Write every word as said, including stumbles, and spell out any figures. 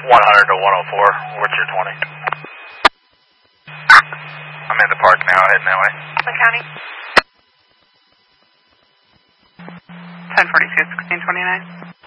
one hundred to one oh four. What's your twenty? I'm in the park now, heading that way. The county. ten forty-two, sixteen twenty-nine.